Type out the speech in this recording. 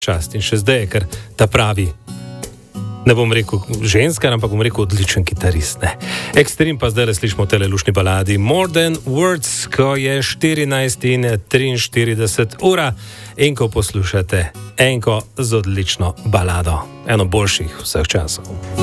čast in še zdaj je kar ta pravi, ne bom rekel ženska, ampak bom rekel odličen kitarist. Ne. Ekstrem pa zdaj slišimo v tele lušni baladi More Than Words, ko je 14:43 ura in ko poslušate enko z odlično balado, eno boljših vseh časov.